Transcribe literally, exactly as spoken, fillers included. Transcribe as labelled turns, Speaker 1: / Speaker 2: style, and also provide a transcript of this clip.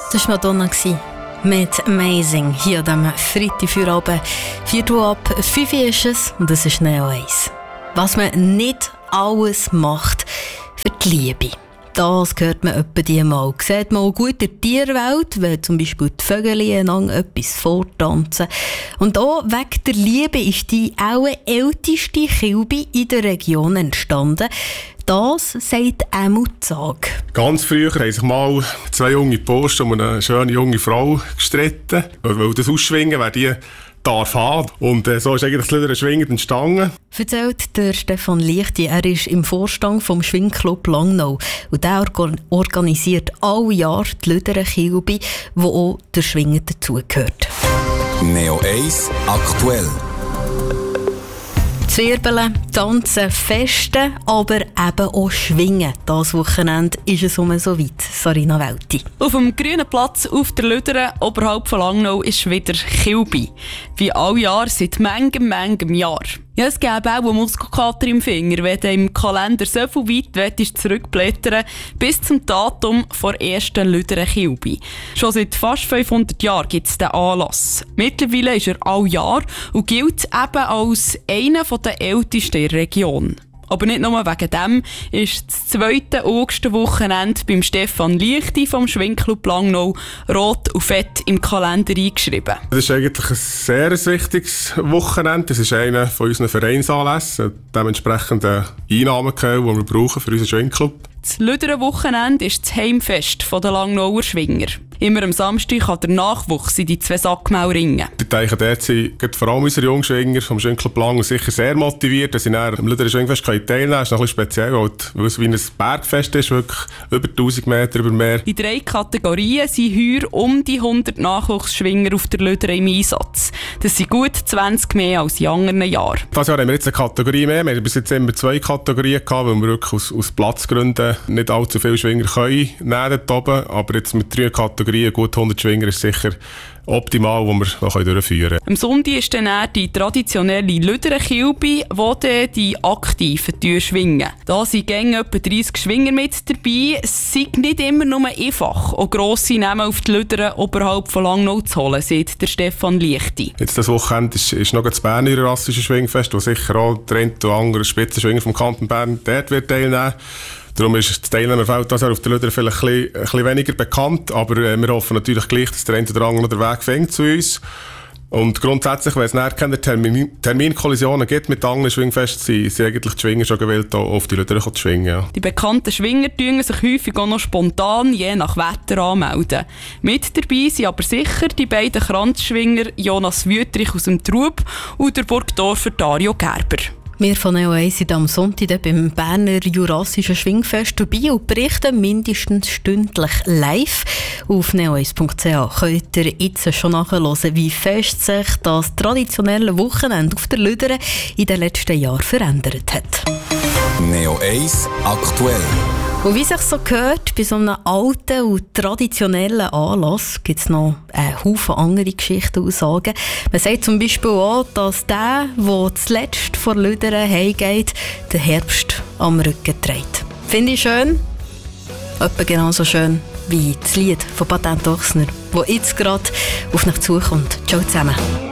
Speaker 1: Das war Madonna mit «Amazing» hier am Freitagabend. vier Uhr ab fünf Uhr ist es und das ist Neo eins. Was man nicht alles macht für die Liebe. Das hört man etwa die mal. Sieht man auch gut in der Tierwelt, wenn zum Beispiel die Vögel einander etwas vortanzen. Und auch wegen der Liebe ist die auch älteste Kilbe in der Region entstanden. Das sagt Emil Zag.
Speaker 2: Ganz früher haben sich mal zwei junge Posten um eine schöne junge Frau gestritten. Weil das Ausschwingen, wer die darf haben. Und äh, so ist eigentlich das Lüdere Schwingen entstanden.
Speaker 1: Erzählt der Stefan Lichti. Er ist im Vorstand vom Schwingclub Langnau. Und der organisiert alle Jahre die Lüdere Kilbe, wo auch der Schwingen dazugehört.
Speaker 3: Neo eins aktuell.
Speaker 1: Zwirbeln, tanzen, festen, aber eben auch schwingen. Das Wochenende ist es um so weit. Sarina Welti.
Speaker 4: Auf dem grünen Platz auf der Lüdere oberhalb von Langnau ist wieder Kilbe. Wie alle Jahre seit manchem, manchem Jahr. Ja, es gäbe auch einen Muskelkater im Finger, wenn du im Kalender so viel weit zurückblättern bis zum Datum der ersten Lüdere Kilbe. Schon seit fast fünfhundert Jahren gibt es diesen Anlass. Mittlerweile ist er all Jahr und gilt eben als einer der ältesten in der Region. Aber nicht nur wegen dem ist das zweite August-Wochenende beim Stefan Lichti vom Schwingclub Langnau rot und fett im Kalender eingeschrieben.
Speaker 2: Das ist eigentlich ein sehr wichtiges Wochenende. Das ist einer von unseren Vereinsanlässen, dementsprechend Einnahmen, die wir brauchen für unseren Schwingclub.
Speaker 4: Das Lüdere-Wochenende ist das Heimfest der Langnauer Schwinger. Immer am Samstag kann der Nachwuchs in die zwei Sackmau ringen.
Speaker 2: Ich denke, dort sind vor allem unsere Jungschwinger vom Schwingclub Langnau sicher sehr motiviert, dass sie am Lüdere Schwingfest teilnehmen können. Das ist noch ein bisschen speziell, weil es wie ein Bergfest ist, wirklich über tausend Meter über Meer.
Speaker 4: Die drei Kategorien sind heuer um die hundert Nachwuchsschwinger auf der Lüdere im Einsatz. Das sind gut zwanzig mehr als in anderen Jahren.
Speaker 2: Dieses Jahr haben wir jetzt eine Kategorie mehr. Wir haben bis jetzt immer zwei Kategorien gehabt, weil wir wirklich aus, aus Platzgründen nicht allzu viele Schwinger können nehmen dort oben. Aber jetzt mit drei Kategorien, gut hundert Schwinger, ist sicher optimal, wo wir noch durchführen können.
Speaker 4: Am Sonntag ist dann die traditionelle Lüdere Kilbe, wo die Aktiven schwingen. Da sind gängig etwa dreissig Schwinger mit dabei. Es ist nicht immer nur einfach, auch grosse Namen auf die Lüdere oberhalb von Langnau zu holen, sagt der Stefan Lichti.
Speaker 2: Jetzt das Wochenende ist, ist noch das Berner Jurassische Schwingfest, wo sicher auch der eine oder andere Spitzenschwinger vom Kanton Bern dort wird teilnehmen. Darum ist das Teilnehmerfeld das auf der Lüdere vielleicht ein bisschen, ein bisschen weniger bekannt, aber äh, wir hoffen natürlich gleich, dass der eine oder andere noch den Weg findet zu uns. Und grundsätzlich, wenn es nachher keine Termin- Terminkollisionen gibt mit anderen Schwingfesten, sind, sind eigentlich die Schwinger schon gewillt, auf die Lüdere zu schwingen. Ja.
Speaker 4: Die bekannten Schwinger tun sich häufig auch noch spontan, je nach Wetter, anmelden. Mit dabei sind aber sicher die beiden Kranzschwinger Jonas Wüttrich aus dem Trub und der Burgdorfer Dario Gerber.
Speaker 1: Wir von Neo eins sind am Sonntag beim Berner Jurassischen Schwingfest dabei und berichten mindestens stündlich live. Auf neo eins punkt c h könnt ihr jetzt schon nachhören, wie fest sich das traditionelle Wochenende auf der Lüdere in den letzten Jahren verändert hat.
Speaker 3: Neo eins aktuell.
Speaker 1: Und wie sich so gehört, bei so einem alten und traditionellen Anlass gibt es noch einen Haufen andere Geschichten und Sagen. Man sagt zum Beispiel auch, dass der, der zuletzt vor Lüdere heimgeht, den Herbst am Rücken trägt. Finde ich schön. Etwa genauso schön wie das Lied von Patent Ochsner, das jetzt gerade auf mich zukommt. Ciao zusammen.